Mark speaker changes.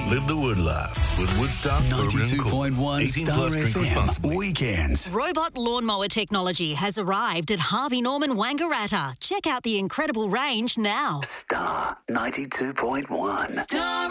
Speaker 1: Live the Wood Life with Woodstock Urban & Cool.
Speaker 2: 92.1 Star
Speaker 1: Drink
Speaker 2: FM.
Speaker 1: responsibly.
Speaker 2: Weekends.
Speaker 3: Robot lawnmower technology has arrived at Harvey Norman Wangaratta. Check out the incredible range now.
Speaker 2: Star 92.1.